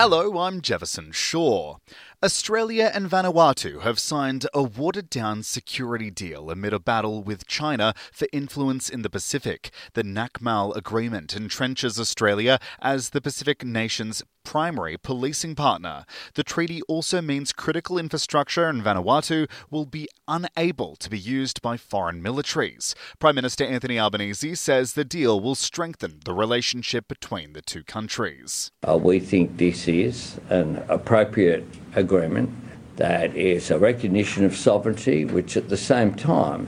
Hello, I'm Jefferson Shaw. Australia and Vanuatu have signed a watered-down security deal amid a battle with China for influence in the Pacific. The NACMAL agreement entrenches Australia as the Pacific nation's primary policing partner. The treaty also means critical infrastructure in Vanuatu will be unable to be used by foreign militaries. Prime Minister Anthony Albanese says the deal will strengthen the relationship between the two countries. We think this is an appropriate agreement that is a recognition of sovereignty, which at the same time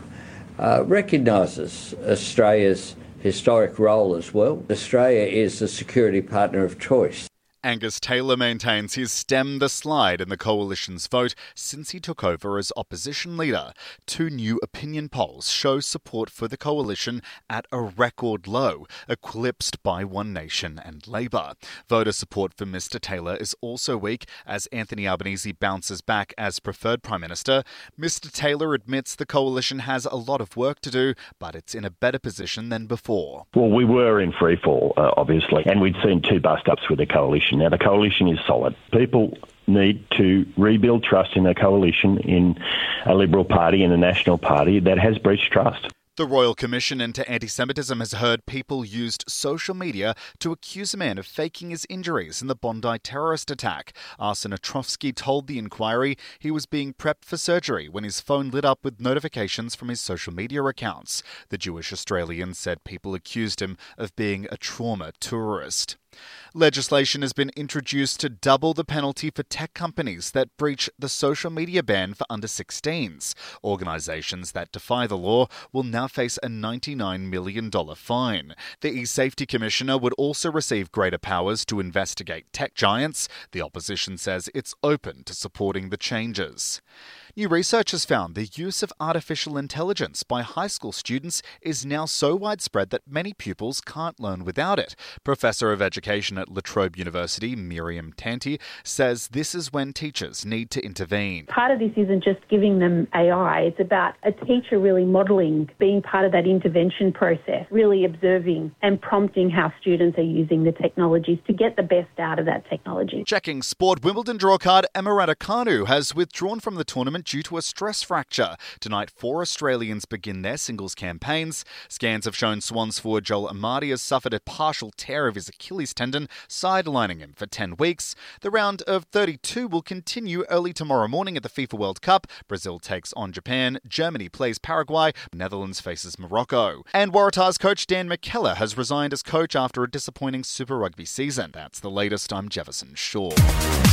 recognises Australia's historic role as well. Australia is the security partner of choice. Angus Taylor maintains he's stemmed the slide in the coalition's vote since he took over as opposition leader. Two new opinion polls show support for the coalition at a record low, eclipsed by One Nation and Labor. Voter support for Mr Taylor is also weak as Anthony Albanese bounces back as preferred Prime Minister. Mr Taylor admits the coalition has a lot of work to do, but it's in a better position than before. Well, we were in freefall, obviously, and we'd seen two bust-ups with the coalition. Now, the coalition is solid. People need to rebuild trust in a coalition, in a Liberal Party and a National Party that has breached trust. The Royal Commission into Anti-Semitism has heard people used social media to accuse a man of faking his injuries in the Bondi terrorist attack. Arsen Atrovsky told the inquiry he was being prepped for surgery when his phone lit up with notifications from his social media accounts. The Jewish Australian said people accused him of being a trauma tourist. Legislation has been introduced to double the penalty for tech companies that breach the social media ban for under-16s. Organisations that defy the law will now face a $99 million fine. The e-Safety Commissioner would also receive greater powers to investigate tech giants. The opposition says it's open to supporting the changes. New research has found the use of artificial intelligence by high school students is now so widespread that many pupils can't learn without it. Professor of Education at La Trobe University, Miriam Tanti, says this is when teachers need to intervene. Part of this isn't just giving them AI, it's about a teacher really modelling, being part of that intervention process, really observing and prompting how students are using the technologies to get the best out of that technology. Checking sport, Wimbledon drawcard Emma Raducanu has withdrawn from the tournament due to a stress fracture. Tonight, 4 Australians begin their singles campaigns. Scans have shown Swans forward Joel Amadi has suffered a partial tear of his Achilles tendon, sidelining him for 10 weeks. The round of 32 will continue early tomorrow morning at the FIFA World Cup. Brazil takes on Japan, Germany plays Paraguay, Netherlands faces Morocco. And Waratahs coach Dan McKellar has resigned as coach after a disappointing Super Rugby season. That's the latest. I'm Jefferson Shaw.